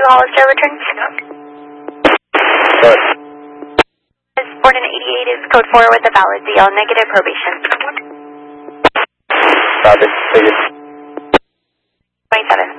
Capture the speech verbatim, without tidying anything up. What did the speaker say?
Hollister return. What? Is born in eighty-eight is code four with a valid D L negative probation. Copy. Figure. twenty-seven.